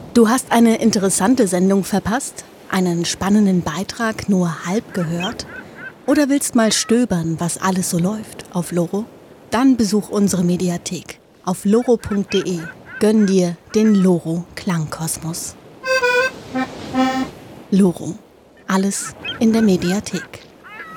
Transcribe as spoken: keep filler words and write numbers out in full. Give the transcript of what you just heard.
Du hast eine interessante Sendung verpasst? Einen spannenden Beitrag nur halb gehört? Oder willst mal stöbern, was alles so läuft auf Loro? Dann besuch unsere Mediathek auf loro punkt de. Gönn dir den Loro Klangkosmos. Loro. Alles in der Mediathek.